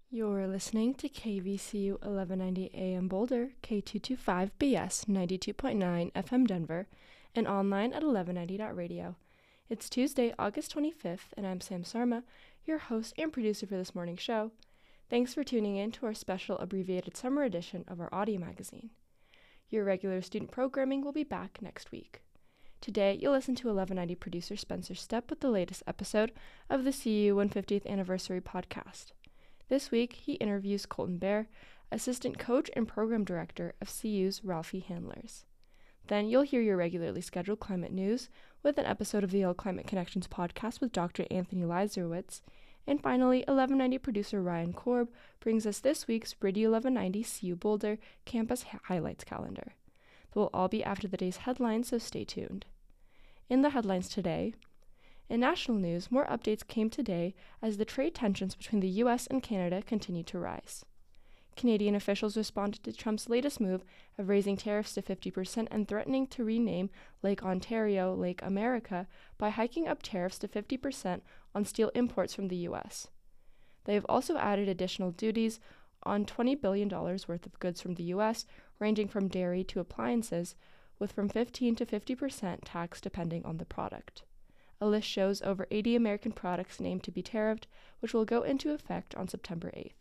You're listening to KVCU 1190 AM Boulder, K225BS 92.9 FM Denver, and online at 1190.radio. It's Tuesday, August 25th, and I'm Sam Sarma, your host and producer for this morning's show. Thanks for tuning in to our special abbreviated summer edition of our audio magazine. Your regular student programming will be back next week. Today, you'll listen to 1190 producer Spencer Stepp with the latest episode of the CU 150th Anniversary podcast. This week, he interviews Colton Bear, assistant coach and program director of CU's Ralphie Handlers. Then you'll hear your regularly scheduled climate news with an episode of the Yale Climate Connections podcast with Dr. Anthony Leiserowitz. And finally, 1190 producer Ryan Korb brings us this week's Radio 1190 CU Boulder Campus Highlights calendar. They will all be after the day's headlines, so stay tuned. In the headlines today, in national news, more updates came today as the trade tensions between the U.S. and Canada continue to rise. Canadian officials responded to Trump's latest move of raising tariffs to 50% and threatening to rename Lake Ontario Lake America by hiking up tariffs to 50% on steel imports from the U.S. They have also added additional duties on $20 billion worth of goods from the U.S., ranging from dairy to appliances, with from 15 to 50% tax depending on the product. A list shows over 80 American products named to be tariffed, which will go into effect on September 8th.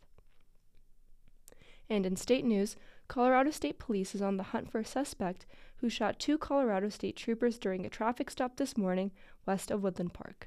And in state news, Colorado State Police is on the hunt for a suspect who shot two Colorado State troopers during a traffic stop this morning west of Woodland Park.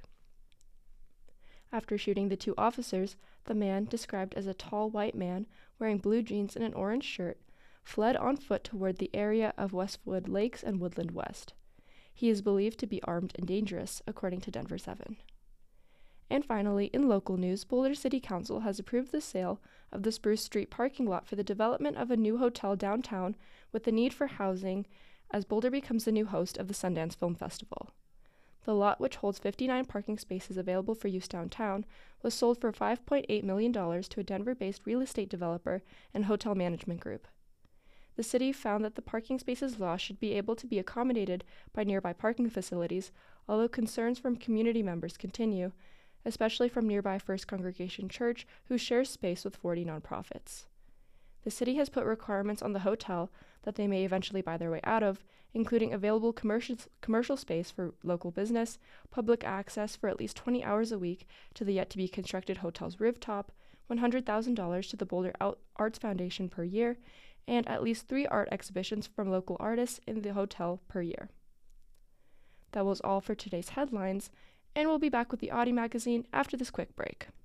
After shooting the two officers, the man, described as a tall white man wearing blue jeans and an orange shirt, fled on foot toward the area of Westwood Lakes and Woodland West. He is believed to be armed and dangerous, according to Denver 7. And finally, in local news, Boulder City Council has approved the sale of the Spruce Street parking lot for the development of a new hotel downtown with the need for housing as Boulder becomes the new host of the Sundance Film Festival. The lot, which holds 59 parking spaces available for use downtown, was sold for $5.8 million to a Denver-based real estate developer and hotel management group. The city found that the parking spaces lost should be able to be accommodated by nearby parking facilities, although concerns from community members continue, especially from nearby First Congregation Church, who shares space with 40 nonprofits. The city has put requirements on the hotel that they may eventually buy their way out of, including available commercial space for local business, public access for at least 20 hours a week to the yet-to-be-constructed hotel's rooftop, $100,000 to the Boulder Arts Foundation per year, and at least 3 art exhibitions from local artists in the hotel per year. That was all for today's headlines, and we'll be back with the Audi magazine after this quick break.